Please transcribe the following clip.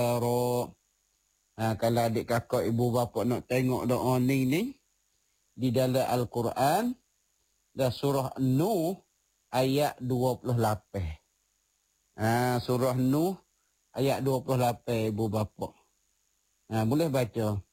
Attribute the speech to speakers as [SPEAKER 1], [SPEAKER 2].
[SPEAKER 1] Kalau adik kakak ibu bapa nak tengok doa ni di dalam Al-Quran dah surah Nuh ayat 28. Surah Nuh ayat 28 ibu bapa. Boleh baca.